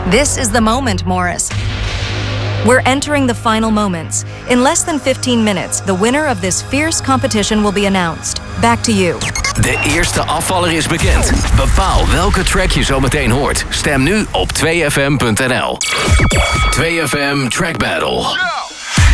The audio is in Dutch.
This is the moment, Morris. We're entering the final moments. In less than 15 minutes, the winner of this fierce competition will be announced. Back to you. De eerste afvaller is bekend. Bepaal welke track je zo meteen hoort. Stem nu op 2fm.nl. 2FM Track Battle.